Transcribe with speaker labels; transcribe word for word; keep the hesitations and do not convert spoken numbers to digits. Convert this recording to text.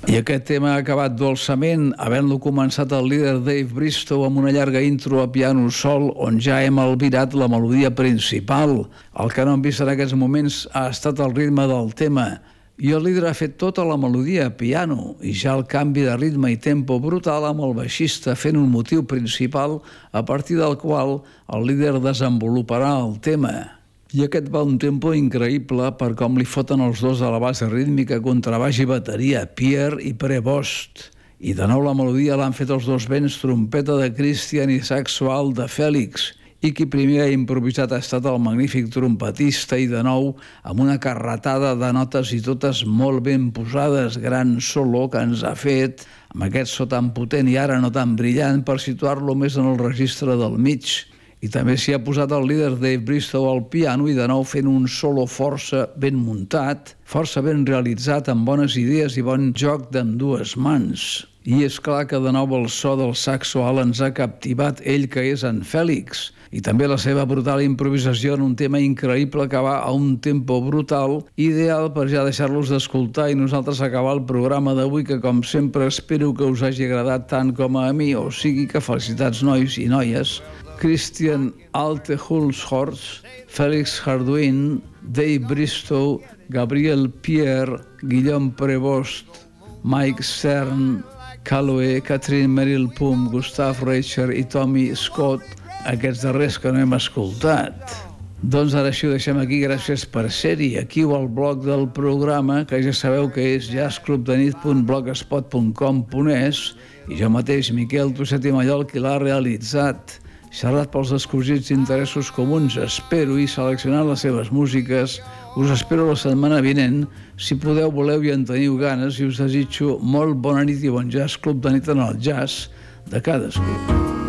Speaker 1: I aquest tema ha acabat dolçament, havent-lo començat el líder Dave Bristow amb una llarga intro a piano sol on ja hem albirat la melodia principal. El que no hem vist en aquests moments ha estat el ritme del tema. I el líder ha fet tota la melodia a piano i ja el canvi de ritme i tempo brutal amb el baixista fent un motiu principal a partir del qual el líder desenvoluparà el tema. I aquest va un tempo increïble per com li foten els dos a la base rítmica, contrabaix i bateria, Pierre i Prevost. I de nou la melodia l'han fet els dos vents, trompeta de Christian i saxo alt de Fèlix. I qui primer ha improvisat ha estat el magnífic trompetista i de nou amb una carretada de notes i totes molt ben posades, gran solo que ens ha fet amb aquest so tan potent i ara no tan brillant per situar-lo més en el registre del mig. I també s'hi ha posat el líder Dave Bristow al piano i de nou fent un solo força ben muntat, força ben realitzat amb bones idees i bon joc d'ambdues mans. I és clar que de nou el so del saxo alt ens ha captivat ell que és en Fèlix i també la seva brutal improvisació en un tema increïble que va a un tempo brutal, ideal per ja deixar-los d'escoltar i nosaltres acabar el programa d'avui que com sempre espero que us hagi agradat tant com a mi, o sigui que felicitats nois i noies. Christian Altehulshorst, Félix Hardouin, Dave Bristow, Gabriel Pierre, Guillaume Prevost, Mike Stern, Calloway, Catherine Merrill Pum, Gustav Reicher i Tommy Scott, aquests darrers que no hem escoltat. Doncs ara així ho deixem aquí, gràcies per ser-hi. Aquí o al blog del programa, que ja sabeu que és jazzclubdenit punt blogspot punt com punt es, i jo mateix, Miquel Tuset i Mallol, qui l'ha realitzat. Xerrat pels descobrits interessos comuns, espero, i seleccionant les seves músiques. Us espero la setmana vinent, si podeu, voleu i en teniu ganes, i us desitjo molt bona nit i bon jazz club de nit en el jazz de cadascú.